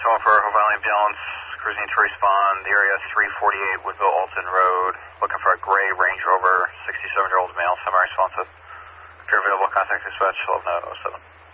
someone for Hope Valley Ambulance, cruising to respond, the area 348 Woodville Alton Road, looking for a gray Range Rover, 67-year-old male, semi-responsive. If you're available, contact dispatch 1207.